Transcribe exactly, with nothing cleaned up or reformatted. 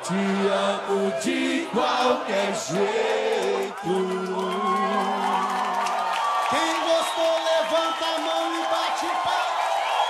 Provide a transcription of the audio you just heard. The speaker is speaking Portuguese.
Te amo de qualquer jeito. Quem gostou, levanta a mão e